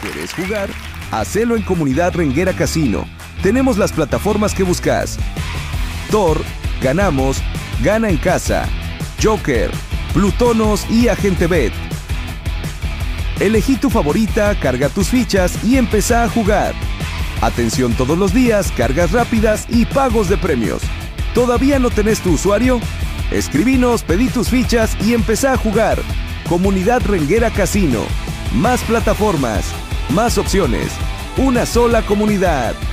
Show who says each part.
Speaker 1: puedes jugar? Hacelo en Comunidad Renguera Casino. Tenemos las plataformas que buscas: Thor, Ganamos, Gana en Casa, Joker, Plutonos y Agente Bet. Elegí tu favorita, carga tus fichas y empezá a jugar. Atención todos los días, cargas rápidas y pagos de premios. ¿Todavía no tenés tu usuario? Escribinos, pedí tus fichas y empezá a jugar. Comunidad Renguera Casino. Más plataformas, más opciones. Una sola comunidad.